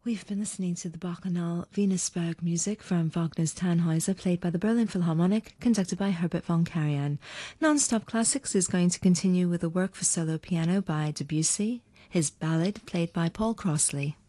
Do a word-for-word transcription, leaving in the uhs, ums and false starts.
We've been listening to the Bacchanal Venusberg music from Wagner's Tannhäuser, played by the Berlin Philharmonic, conducted by Herbert von Karajan. Non-Stop Classics is going to continue with a work for solo piano by Debussy, his ballad played by Paul Crossley.